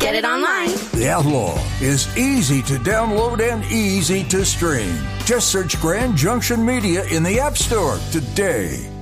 Get it online. The Outlaw is easy to download and easy to stream. Just search Grand Junction Media in the App Store today.